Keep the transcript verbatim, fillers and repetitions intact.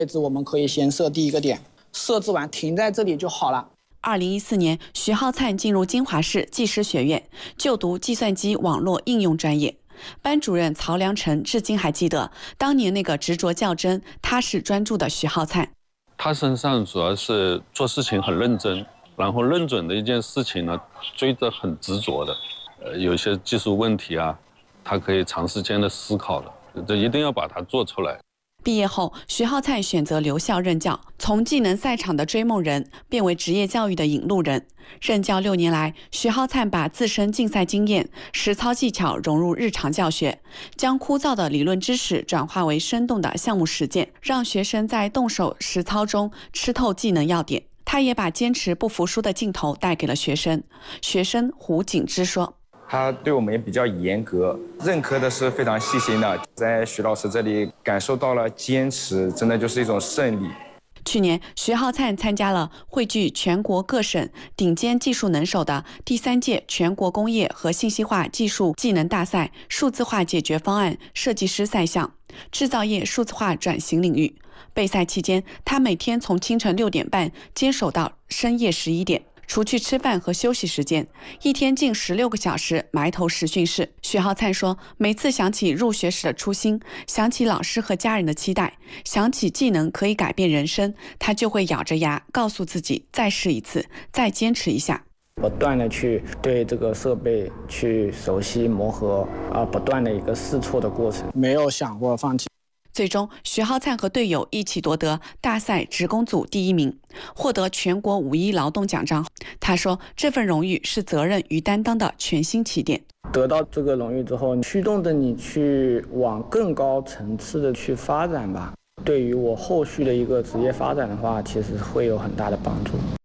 位置我们可以先设第一个点，设置完停在这里就好了。 二零一四年，徐浩灿进入金华市技师学院就读计算机网络应用专业。班主任曹良成至今还记得当年那个执着较真、踏实专注的徐浩灿。 他身上主要是做事情很认真，然后认准的一件事情呢，追得很执着的。呃，有些技术问题啊，他可以长时间的思考的，这一定要把它做出来。 毕业后，徐浩灿选择留校任教，从技能赛场的追梦人变为职业教育的引路人。任教六年来，徐浩灿把自身竞赛经验、实操技巧融入日常教学，将枯燥的理论知识转化为生动的项目实践，让学生在动手实操中吃透技能要点。他也把坚持不服输的劲头带给了学生。学生胡景之说。 他对我们也比较严格，任课的是非常细心的，在徐老师这里感受到了坚持，真的就是一种胜利。 去年，徐浩灿参加了汇聚全国各省顶尖技术能手的第三届全国工业和信息化技术技能大赛数字化解决方案设计师赛项，制造业数字化转型领域。备赛期间，他每天从清晨六点半坚守到深夜十一点。除去吃饭和休息时间，一天近十六个小时埋头实训室。徐浩灿说，每次想起入学时的初心，想起老师和家人的期待，想起技能可以改变人生，他就会咬着牙告诉自己再试一次，再坚持一下。 不断的去对这个设备去熟悉磨合，啊，不断的一个试错的过程，没有想过放弃。 最终，徐浩灿和队友一起夺得大赛职工组第一名，获得全国五一劳动奖章。他说，这份荣誉是责任与担当的全新起点。 得到这个荣誉之后，驱动着你去往更高层次的去发展吧。对于我后续的一个职业发展的话，其实会有很大的帮助。